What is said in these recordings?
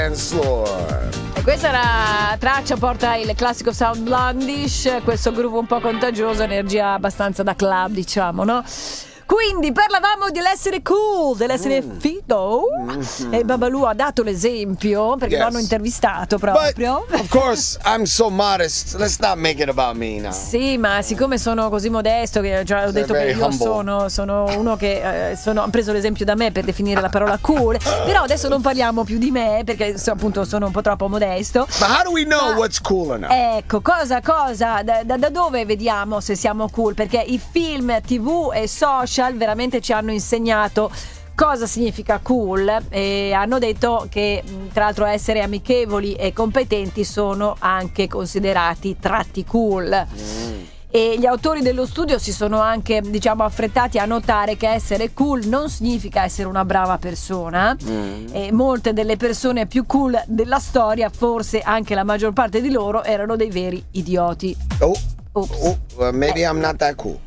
dance floor. E questa è la traccia, porta il classico sound blondish, questo groove un po' contagioso, energia abbastanza da club, diciamo, no? Quindi parlavamo dell'essere cool, dell'essere figo, e Babalu ha dato l'esempio perché lo hanno intervistato proprio. But, of course, I'm so modest. Let's not make it about me now. Sì, ma siccome sono così modesto, che ho detto che io sono uno che ho preso l'esempio da me per definire la parola cool, però adesso non parliamo più di me perché appunto sono un po' troppo modesto. But how do we know what's cool or not? Ecco, da dove vediamo se siamo cool? Perché i film, TV e social veramente ci hanno insegnato cosa significa cool e hanno detto che tra l'altro essere amichevoli e competenti sono anche considerati tratti cool. E gli autori dello studio si sono anche, diciamo, affrettati a notare che essere cool non significa essere una brava persona e molte delle persone più cool della storia, forse anche la maggior parte di loro, erano dei veri idioti. Maybe I'm not that cool.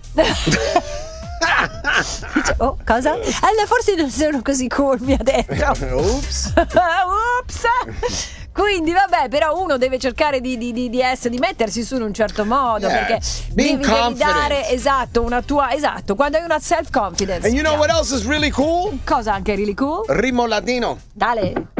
Cosa? Forse non sono così cool, mi ha detto. Oops. Quindi vabbè, però uno deve cercare di mettersi su in un certo modo, perché devi dare una tua, quando hai una self confidence. And you know what else is really cool? Cosa anche really cool? Ritmo latino. Dale.